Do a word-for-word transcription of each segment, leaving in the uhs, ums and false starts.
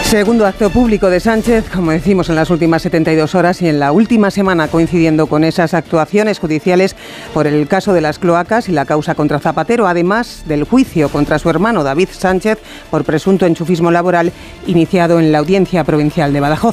Segundo acto público de Sánchez, como decimos, en las últimas setenta y dos horas y en la última semana coincidiendo con esas actuaciones judiciales por el caso de las cloacas y la causa contra Zapatero, además del juicio contra su hermano David Sánchez por presunto enchufismo laboral iniciado en la Audiencia Provincial de Badajoz.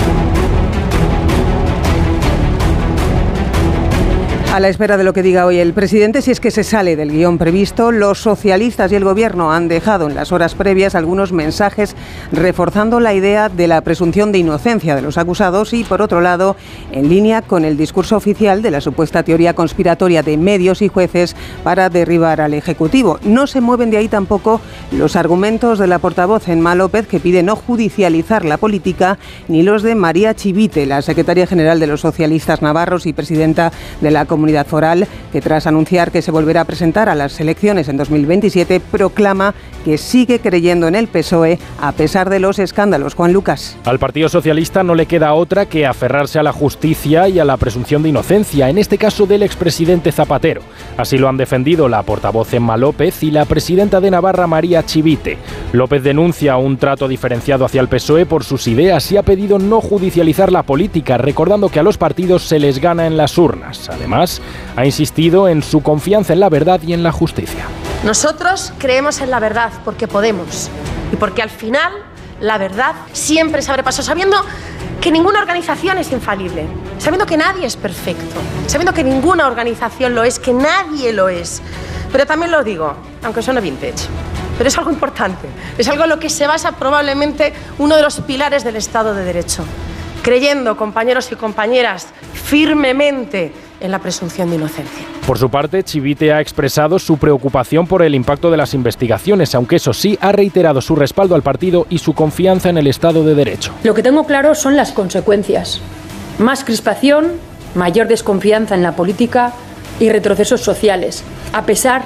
A la espera de lo que diga hoy el presidente, si es que se sale del guión previsto, los socialistas y el Gobierno han dejado en las horas previas algunos mensajes reforzando la idea de la presunción de inocencia de los acusados y, por otro lado, en línea con el discurso oficial de la supuesta teoría conspiratoria de medios y jueces para derribar al Ejecutivo. No se mueven de ahí tampoco los argumentos de la portavoz Emma López, que pide no judicializar la política, ni los de María Chivite, la secretaria general de los socialistas navarros y presidenta de la Comunidad Foral, que tras anunciar que se volverá a presentar a las elecciones en dos mil veintisiete, proclama que sigue creyendo en el P S O E a pesar de los escándalos. Juan Lucas. Al Partido Socialista no le queda otra que aferrarse a la justicia y a la presunción de inocencia, en este caso del expresidente Zapatero. Así lo han defendido la portavoz Emma López y la presidenta de Navarra, María Chivite. López denuncia un trato diferenciado hacia el P S O E por sus ideas y ha pedido no judicializar la política, recordando que a los partidos se les gana en las urnas. Además, ha insistido en su confianza en la verdad y en la justicia. Nosotros creemos en la verdad porque podemos y porque al final la verdad siempre se abre paso, sabiendo que ninguna organización es infalible, sabiendo que nadie es perfecto, sabiendo que ninguna organización lo es, que nadie lo es. Pero también lo digo, aunque suene vintage, pero es algo importante, es algo en lo que se basa probablemente uno de los pilares del Estado de Derecho, creyendo, compañeros y compañeras, firmemente en la presunción de inocencia. Por su parte, Chivite ha expresado su preocupación por el impacto de las investigaciones, aunque eso sí, ha reiterado su respaldo al partido y su confianza en el Estado de Derecho. Lo que tengo claro son las consecuencias. Más crispación, mayor desconfianza en la política y retrocesos sociales. A pesar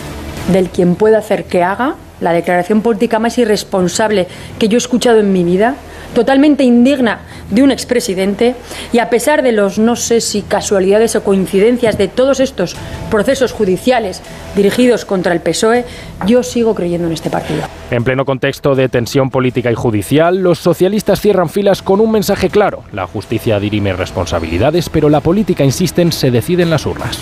del quien pueda hacer que haga, la declaración política más irresponsable que yo he escuchado en mi vida, totalmente indigna de un expresidente, y a pesar de los no sé si casualidades o coincidencias de todos estos procesos judiciales dirigidos contra el P S O E, yo sigo creyendo en este partido. En pleno contexto de tensión política y judicial, los socialistas cierran filas con un mensaje claro: la justicia dirime responsabilidades, pero la política, insisten, se decide en las urnas.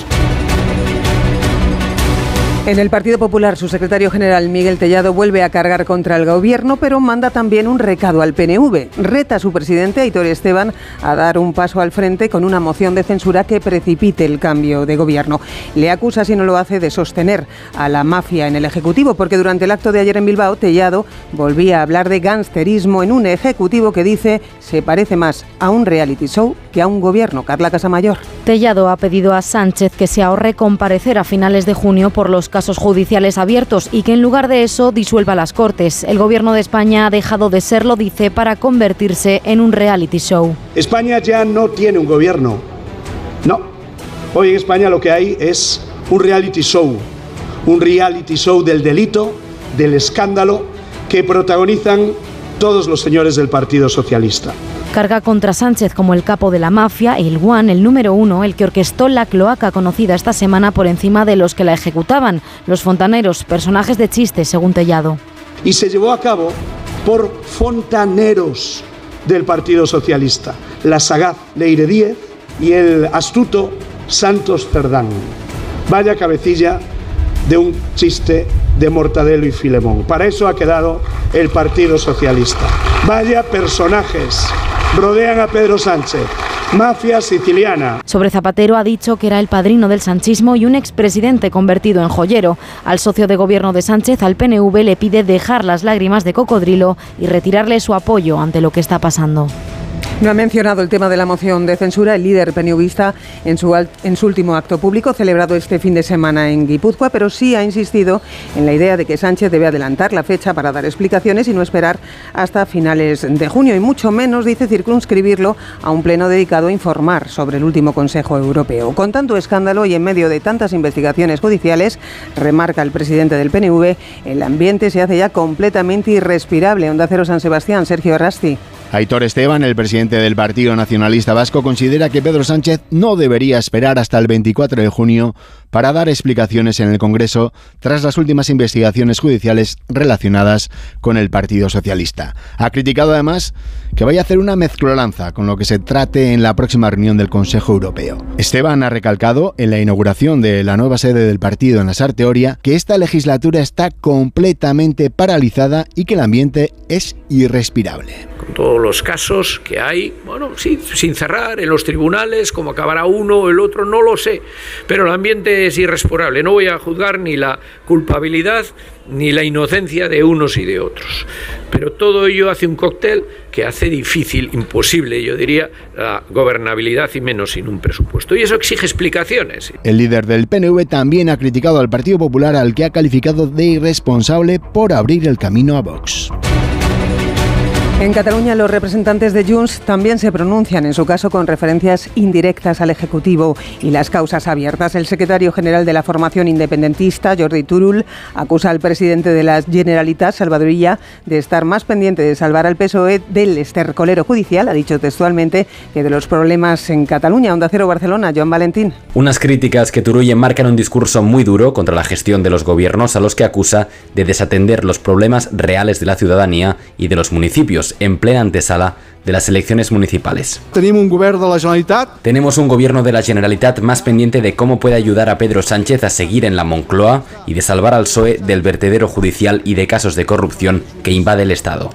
En el Partido Popular, su secretario general Miguel Tellado vuelve a cargar contra el Gobierno, pero manda también un recado al P N V. Reta a su presidente, Aitor Esteban, a dar un paso al frente con una moción de censura que precipite el cambio de Gobierno. Le acusa, si no lo hace, de sostener a la mafia en el Ejecutivo, porque durante el acto de ayer en Bilbao, Tellado volvía a hablar de gangsterismo en un Ejecutivo que dice se parece más a un reality show que a un Gobierno. Carla Casamayor. Tellado ha pedido a Sánchez que se ahorre comparecer a finales de junio por los casos judiciales abiertos y que en lugar de eso disuelva las Cortes. El Gobierno de España ha dejado de serlo, dice, para convertirse en un reality show. España ya no tiene un gobierno. No. Hoy en España lo que hay es un reality show. Un reality show del delito, del escándalo, que protagonizan todos los señores del Partido Socialista. Carga contra Sánchez como el capo de la mafia, el One, el número uno, el que orquestó la cloaca conocida esta semana por encima de los que la ejecutaban, los fontaneros, personajes de chiste, según Tellado. Y se llevó a cabo por fontaneros del Partido Socialista, la sagaz Leire Díez y el astuto Santos Cerdán. Vaya cabecilla de un chiste de Mortadelo y Filemón. Para eso ha quedado el Partido Socialista. Vaya personajes rodean a Pedro Sánchez. Mafia siciliana. Sobre Zapatero ha dicho que era el padrino del sanchismo y un expresidente convertido en joyero. Al socio de gobierno de Sánchez, al P N V, le pide dejar las lágrimas de cocodrilo y retirarle su apoyo ante lo que está pasando. No ha mencionado el tema de la moción de censura el líder peneuista en su, en su último acto público celebrado este fin de semana en Guipúzcoa, pero sí ha insistido en la idea de que Sánchez debe adelantar la fecha para dar explicaciones y no esperar hasta finales de junio, y mucho menos, dice, circunscribirlo a un pleno dedicado a informar sobre el último Consejo Europeo. Con tanto escándalo y en medio de tantas investigaciones judiciales, remarca el presidente del P N V, el ambiente se hace ya completamente irrespirable. Onda Cero San Sebastián, Sergio Errasti. Aitor Esteban, el presidente del Partido Nacionalista Vasco, considera que Pedro Sánchez no debería esperar hasta el veinticuatro de junio para dar explicaciones en el Congreso tras las últimas investigaciones judiciales relacionadas con el Partido Socialista. Ha criticado además que vaya a hacer una mezcolanza con lo que se trate en la próxima reunión del Consejo Europeo. Esteban ha recalcado en la inauguración de la nueva sede del partido en la Sarteoria que esta legislatura está completamente paralizada y que el ambiente es irrespirable. Con todos los casos que hay, bueno, sí, sin cerrar, en los tribunales, cómo acabará uno o el otro, no lo sé, pero el ambiente es irrespirable. No voy a juzgar ni la culpabilidad ni la inocencia de unos y de otros, pero todo ello hace un cóctel que hace difícil, imposible, yo diría, la gobernabilidad y menos sin un presupuesto, y eso exige explicaciones. El líder del P N V también ha criticado al Partido Popular, al que ha calificado de irresponsable por abrir el camino a Vox. En Cataluña, los representantes de Junts también se pronuncian, en su caso con referencias indirectas al Ejecutivo y las causas abiertas. El secretario general de la formación independentista, Jordi Turull, acusa al presidente de la Generalitat, Salvador Illa, de estar más pendiente de salvar al P S O E del estercolero judicial, ha dicho textualmente, que de los problemas en Cataluña. Onda Cero Barcelona, Joan Valentín. Unas críticas que Turull enmarca en un discurso muy duro contra la gestión de los gobiernos, a los que acusa de desatender los problemas reales de la ciudadanía y de los municipios, en plena antesala de las elecciones municipales. Tenemos un gobierno de la Generalitat. Tenemos un gobierno de la Generalitat más pendiente de cómo puede ayudar a Pedro Sánchez a seguir en la Moncloa y de salvar al P S O E del vertedero judicial y de casos de corrupción que invade el Estado.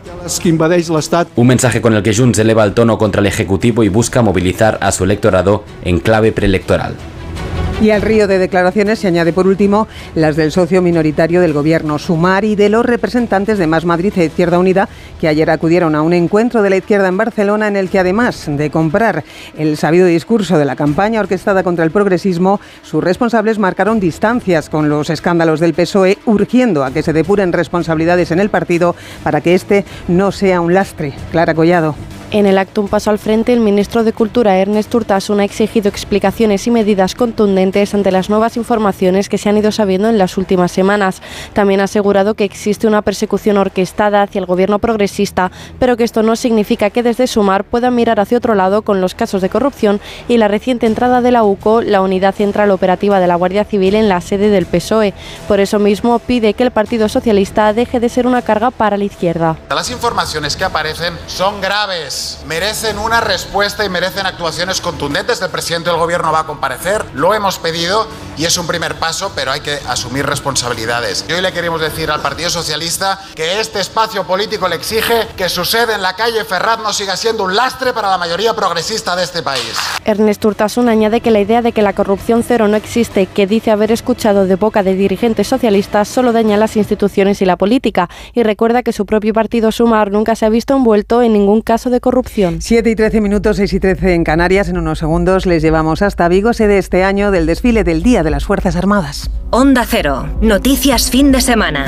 Un mensaje con el que Junts eleva el tono contra el Ejecutivo y busca movilizar a su electorado en clave preelectoral. Y al río de declaraciones se añade por último las del socio minoritario del gobierno, Sumar, y de los representantes de Más Madrid e Izquierda Unida, que ayer acudieron a un encuentro de la izquierda en Barcelona en el que, además de comprar el sabido discurso de la campaña orquestada contra el progresismo, sus responsables marcaron distancias con los escándalos del P S O E, urgiendo a que se depuren responsabilidades en el partido para que este no sea un lastre. Clara Collado. En el acto Un Paso al Frente, el ministro de Cultura, Ernest Urtasun, ha exigido explicaciones y medidas contundentes ante las nuevas informaciones que se han ido sabiendo en las últimas semanas. También ha asegurado que existe una persecución orquestada hacia el gobierno progresista, pero que esto no significa que desde Sumar puedan mirar hacia otro lado con los casos de corrupción y la reciente entrada de la U C O, la Unidad Central Operativa de la Guardia Civil, en la sede del P S O E. Por eso mismo pide que el Partido Socialista deje de ser una carga para la izquierda. Las informaciones que aparecen son graves. Merecen una respuesta y merecen actuaciones contundentes. El presidente del gobierno va a comparecer, lo hemos pedido y es un primer paso, pero hay que asumir responsabilidades. Y hoy le queremos decir al Partido Socialista que este espacio político le exige que su sede en la calle Ferraz no siga siendo un lastre para la mayoría progresista de este país. Ernest Urtasun añade que la idea de que la corrupción cero no existe, que dice haber escuchado de boca de dirigentes socialistas, solo daña las instituciones y la política, y recuerda que su propio partido Sumar nunca se ha visto envuelto en ningún caso de corrupción. siete y trece minutos, seis y trece en Canarias. En unos segundos les llevamos hasta Vigo, sede este año del desfile del Día de las Fuerzas Armadas. Onda Cero, noticias fin de semana.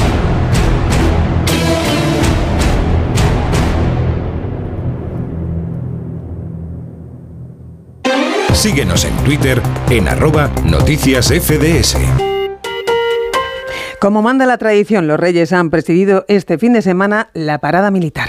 Síguenos en Twitter en arroba noticias F D S. Como manda la tradición, los Reyes han presidido este fin de semana la parada militar.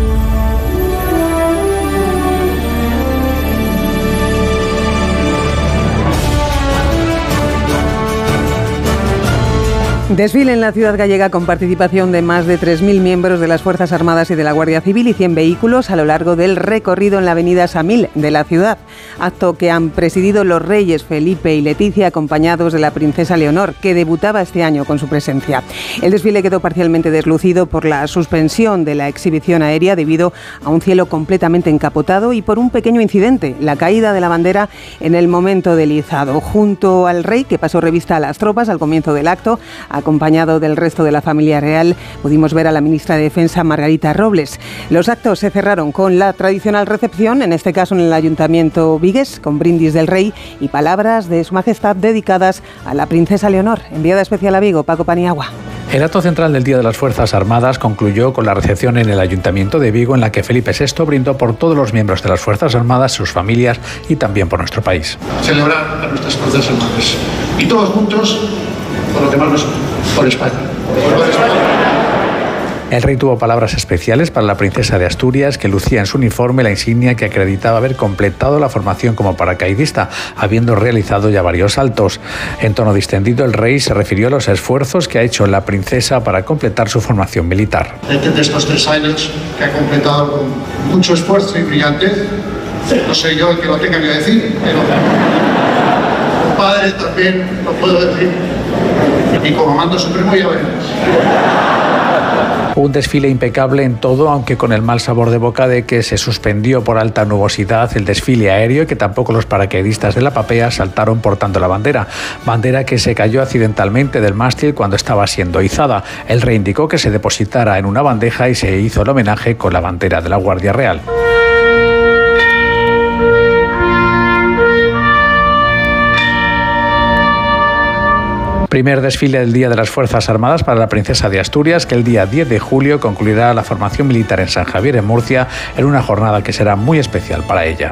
Desfile en la ciudad gallega con participación de más de tres mil miembros de las Fuerzas Armadas y de la Guardia Civil y cien vehículos a lo largo del recorrido en la avenida Samil de la ciudad. Acto que han presidido los reyes Felipe y Leticia, acompañados de la princesa Leonor, que debutaba este año con su presencia. El desfile quedó parcialmente deslucido por la suspensión de la exhibición aérea debido a un cielo completamente encapotado y por un pequeño incidente, la caída de la bandera en el momento del izado. Junto al rey, que pasó revista a las tropas al comienzo del acto, acompañado del resto de la familia real, pudimos ver a la ministra de Defensa, Margarita Robles. Los actos se cerraron con la tradicional recepción, en este caso en el Ayuntamiento vigués, con brindis del rey y palabras de Su Majestad dedicadas a la princesa Leonor. Enviada especial a Vigo, Paco Paniagua. El acto central del Día de las Fuerzas Armadas concluyó con la recepción en el Ayuntamiento de Vigo, en la que Felipe sexto brindó por todos los miembros de las Fuerzas Armadas, sus familias y también por nuestro país. Celebrar a nuestras Fuerzas Armadas y todos juntos por lo que más nos por España. Por España. El rey tuvo palabras especiales para la princesa de Asturias, que lucía en su uniforme la insignia que acreditaba haber completado la formación como paracaidista, habiendo realizado ya varios saltos. En tono distendido, el rey se refirió a los esfuerzos que ha hecho la princesa para completar su formación militar. De estos tres años que ha completado con mucho esfuerzo y brillantez, no soy yo el que lo tenga que decir, pero como padre también lo puedo decir, y como mando supremo ya veremos. Un desfile impecable en todo, aunque con el mal sabor de boca de que se suspendió por alta nubosidad el desfile aéreo y que tampoco los paracaidistas de la Papea saltaron portando la bandera. Bandera que se cayó accidentalmente del mástil cuando estaba siendo izada. El rey indicó que se depositara en una bandeja y se hizo el homenaje con la bandera de la Guardia Real. Primer desfile del Día de las Fuerzas Armadas para la princesa de Asturias, que el día diez de julio concluirá la formación militar en San Javier, en Murcia, en una jornada que será muy especial para ella.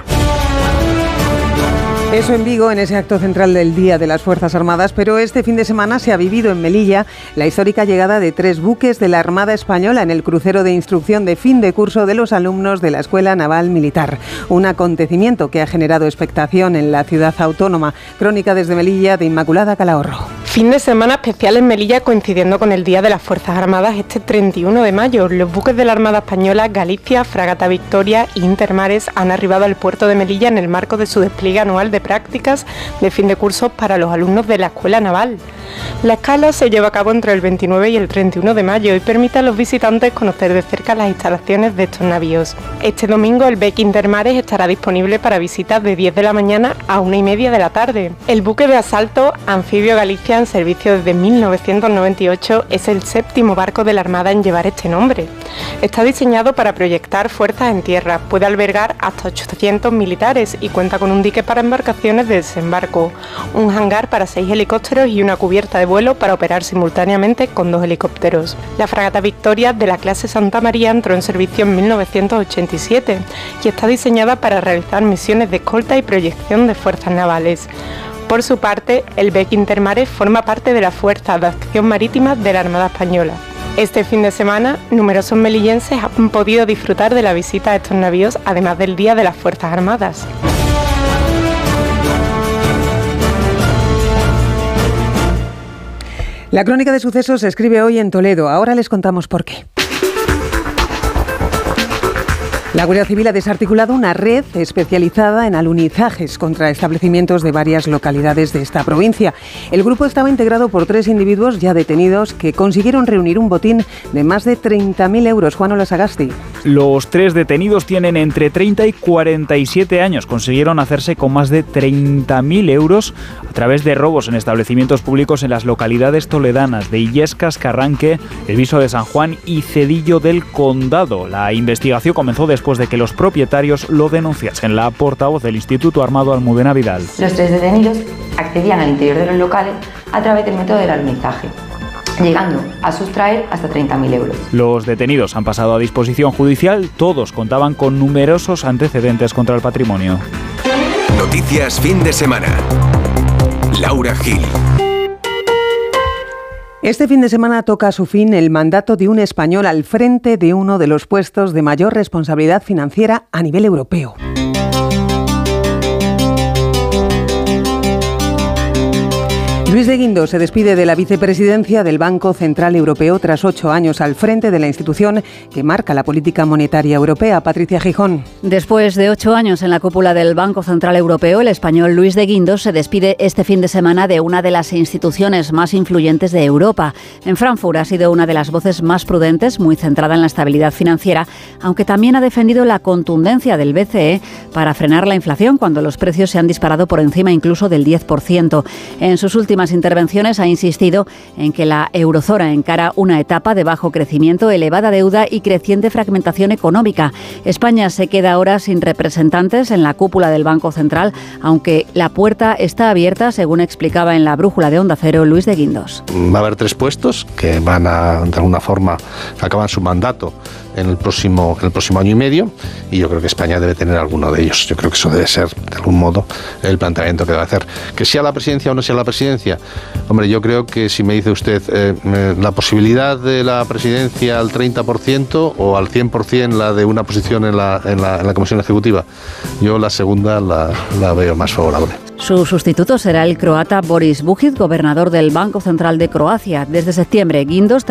Eso en Vigo, en ese acto central del Día de las Fuerzas Armadas, pero este fin de semana se ha vivido en Melilla la histórica llegada de tres buques de la Armada Española en el crucero de instrucción de fin de curso de los alumnos de la Escuela Naval Militar. Un acontecimiento que ha generado expectación en la ciudad autónoma. Crónica desde Melilla de Inmaculada Calahorro. Fin de semana especial en Melilla coincidiendo con el Día de las Fuerzas Armadas este treinta y uno de mayo. Los buques de la Armada Española, Galicia, Fragata Victoria e Intermares han arribado al puerto de Melilla en el marco de su despliegue anual de prácticas de fin de curso para los alumnos de la Escuela Naval. La escala se lleva a cabo entre el veintinueve y el treinta y uno de mayo y permite a los visitantes conocer de cerca las instalaciones de estos navíos. Este domingo el buque Intermares estará disponible para visitas de diez de la mañana a una y media de la tarde. El buque de asalto Anfibio Galicia, en servicio desde mil novecientos noventa y ocho, es el séptimo barco de la Armada en llevar este nombre. Está diseñado para proyectar fuerzas en tierra, puede albergar hasta ochocientos militares y cuenta con un dique para embarcaciones de desembarco, un hangar para seis helicópteros y una cubierta de vuelo para operar simultáneamente con dos helicópteros. La fragata Victoria, de la clase Santa María, entró en servicio en mil novecientos ochenta y siete y está diseñada para realizar misiones de escolta y proyección de fuerzas navales. Por su parte, el buque Intermares forma parte de la Fuerza de Acción Marítima de la Armada Española. Este fin de semana, numerosos melillenses han podido disfrutar de la visita a estos navíos, además del Día de las Fuerzas Armadas. La crónica de sucesos se escribe hoy en Toledo. Ahora les contamos por qué. La Guardia Civil ha desarticulado una red especializada en alunizajes contra establecimientos de varias localidades de esta provincia. El grupo estaba integrado por tres individuos ya detenidos que consiguieron reunir un botín de más de treinta mil euros. Juan Olasagasti. Los tres detenidos tienen entre treinta y cuarenta y siete años. Consiguieron hacerse con más de treinta mil euros a través de robos en establecimientos públicos en las localidades toledanas de Illescas, Carranque, El Viso de San Juan y Cedillo del Condado. La investigación comenzó después después de que los propietarios lo denunciasen. La portavoz del Instituto Armado, Almudena Vidal. Los tres detenidos accedían al interior de los locales a través del método del alunizaje, llegando a sustraer hasta treinta mil euros. Los detenidos han pasado a disposición judicial. Todos contaban con numerosos antecedentes contra el patrimonio. Noticias fin de semana. Laura Gil. Este fin de semana toca a su fin el mandato de un español al frente de uno de los puestos de mayor responsabilidad financiera a nivel europeo. Luis de Guindos se despide de la vicepresidencia del Banco Central Europeo tras ocho años al frente de la institución que marca la política monetaria europea. Patricia Gijón. Después de ocho años en la cúpula del Banco Central Europeo, el español Luis de Guindos se despide este fin de semana de una de las instituciones más influyentes de Europa. En Frankfurt ha sido una de las voces más prudentes, muy centrada en la estabilidad financiera, aunque también ha defendido la contundencia del B C E para frenar la inflación cuando los precios se han disparado por encima incluso del diez por ciento. En sus últimas intervenciones ha insistido en que la eurozona encara una etapa de bajo crecimiento, elevada deuda y creciente fragmentación económica. España se queda ahora sin representantes en la cúpula del Banco Central, aunque la puerta está abierta, según explicaba en la brújula de Onda Cero Luis de Guindos. Va a haber tres puestos que van a, de alguna forma, que acaban su mandato en el próximo, en el próximo año y medio, y yo creo que España debe tener alguno de ellos. Yo creo que eso debe ser, de algún modo, el planteamiento que debe hacer. Que sea la presidencia o no sea la presidencia, hombre, yo creo que si me dice usted eh, la posibilidad de la presidencia al treinta por ciento o al cien por ciento la de una posición en la, en la, en la Comisión Ejecutiva, yo la segunda la, la veo más favorable. Su sustituto será el croata Boris Bujic, gobernador del Banco Central de Croacia. Desde septiembre, Guindos